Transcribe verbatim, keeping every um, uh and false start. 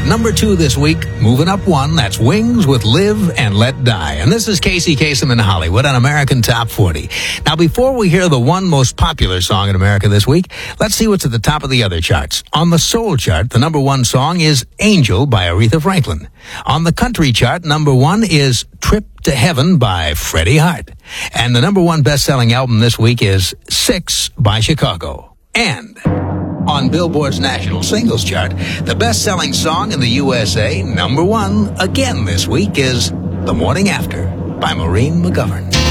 At number two this week, moving up one, that's Wings with Live and Let Die. And this is Casey Kasem in Hollywood on American Top forty. Now, before we hear the one most popular song in America this week, let's see what's at the top of the other charts. On the soul chart, the number one song is Angel by Aretha Franklin. On the country chart, number one is Trip to Heaven by Freddie Hart. And the number one best-selling album this week is Six by Chicago. And on Billboard's national singles chart, the best-selling song in the U S A, number one, again this week, is The Morning After by Maureen McGovern.